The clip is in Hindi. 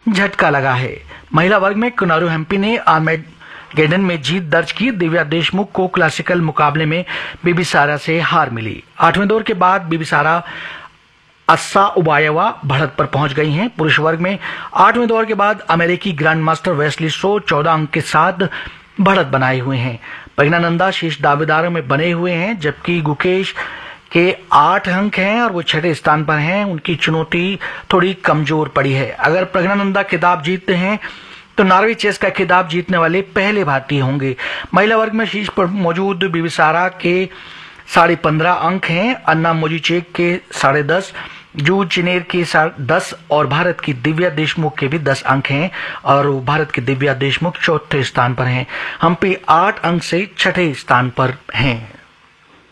झटका लगा है। महिला वर्ग में कुनारू हेम्पी ने आर्मेगेडन में जीत दर्ज की। दिव्या देशमुख को क्लासिकल मुकाबले में बिबिसारा से हार मिली। 8वें दौर के बाद बिबिसारा अस्सा उबायवा बढ़त पर पहुंच गई हैं। पुरुष वर्ग में 8वें दौर के बाद अमेरिकी ग्रैंड मास्टर वेस्ली सो 14 अंक के साथ बढ़त बनाए हुए हैं। प्रज्ञानंदा शीर्ष दावेदारों में बने हुए हैं, जबकि गुकेश के 8 अंक हैं और वो 6ठे स्थान पर हैं। उनकी चुनौती थोड़ी कमजोर पड़ी है। अगर प्रज्ञानंदा खिताब जीतते हैं तो नॉर्वे चेस का खिताब जीतने वाले पहले भारतीय होंगे। महिला वर्ग में शीर्ष पर मौजूद बिबिसारा के 15.5 अंक हैं, अन्ना मोजिचेक के 10.5, जू चिनेर के 10 और भारत की दिव्या देशमुख के भी 10 अंक हैं और भारत की दिव्या देशमुख 4थे स्थान पर हैं। हम्पी 8 अंक से 6ठे स्थान पर हैं।